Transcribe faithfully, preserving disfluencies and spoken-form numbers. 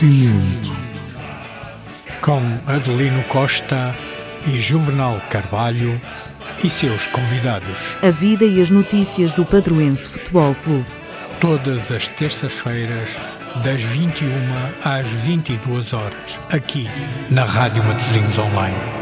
Minuto. Com Adelino Costa e Juvenal Carvalho e seus convidados. A vida e as notícias do Padroense Futebol Clube. Todas as terças-feiras, das vinte e uma às vinte e duas horas, aqui na Rádio Matosinhos Online.